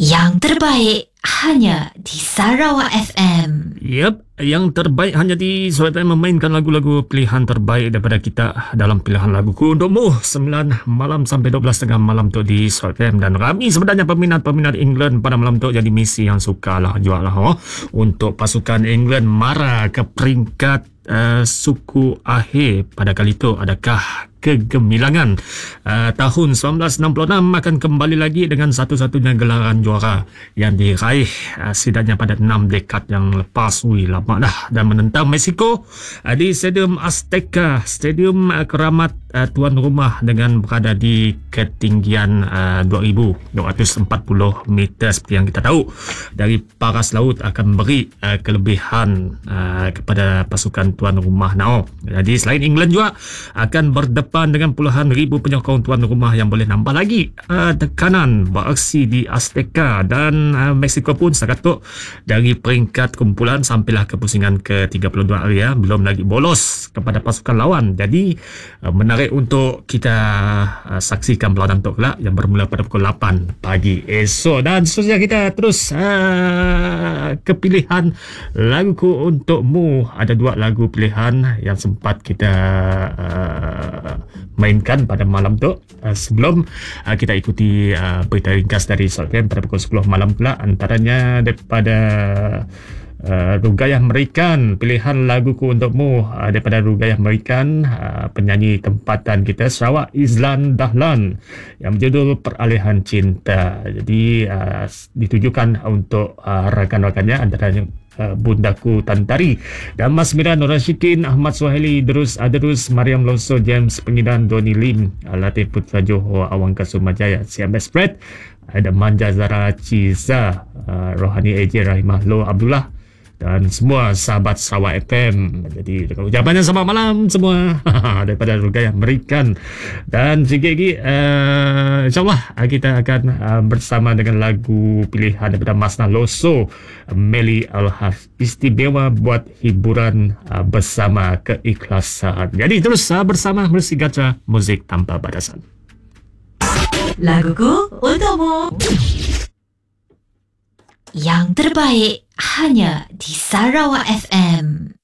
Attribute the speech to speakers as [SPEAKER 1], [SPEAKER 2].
[SPEAKER 1] Yang terbaik hanya di Sarawak FM.
[SPEAKER 2] Yep, yang terbaik hanya di Sarawak FM memainkan lagu-lagu pilihan terbaik daripada kita dalam pilihan laguku untukmu 9 malam sampai 12.30 malam tu di Sarawak FM. Dan kami sebenarnya peminat-peminat England pada malam tu jadi misi yang sukalah jualah untuk pasukan England mara ke peringkat suku akhir pada kali itu. Adakah kegemilangan tahun 1966 akan kembali lagi dengan satu-satunya gelaran juara yang diraih setidaknya pada 6 dekad yang lepas. Lama dah. Dan menentang Mexico di Stadium Azteca, stadium keramat tuan rumah dengan berada di ketinggian 2,240 meter. Seperti yang kita tahu, dari paras laut akan beri kelebihan kepada pasukan tuan rumah now. Jadi selain England juga akan berdepan dengan puluhan ribu penyokong tuan rumah yang boleh nambah lagi tekanan beraksi di Azteca. Dan Mexico pun sekatuk dari peringkat kumpulan sampailah ke pusingan ke-32 area, belum lagi bolos kepada pasukan lawan. Jadi menarik untuk kita saksikan perlawanan untuk kelak yang bermula pada pukul 8 pagi esok. Dan seterusnya kita terus ke pilihan laguku untukmu. Ada dua lagu pilihan yang sempat kita mainkan pada malam tu. Sebelum kita ikuti berita ringkas dari Sarawak pada pukul 10 malam pula, antaranya daripada Rugayah Merican, pilihan laguku untukmu daripada Rugayah Merican, penyanyi tempatan kita Sarawak Izlan Dahlan, yang berjudul Peralihan Cinta. Jadi ditujukan untuk rakan-rakannya, antaranya Bundaku Tantari dan Mas Mira, Nur Rashikin, Ahmad Suhaili, Derus Aderus, Mariam Loso, James Pengidan, Doni Lim, Latif Putra Johor, Awang Kasumajaya, Siam Spread, ada Manja Zara Ciza, Rohani AJ, Rahimah Lo Abdullah dan semua sahabat Sarawak FM. Jadi ucapannya selamat malam semua daripada Rugayah Merican. Dan sikit lagi insyaAllah kita akan bersama dengan lagu pilihan daripada Masnah Loso, Meli Al-Haf, istimewa buat hiburan bersama keikhlasan. Jadi terus bersama Mercy Gacha, muzik tanpa batasan.
[SPEAKER 1] Laguku untukmu. Yang terbaik hanya di Sarawak FM.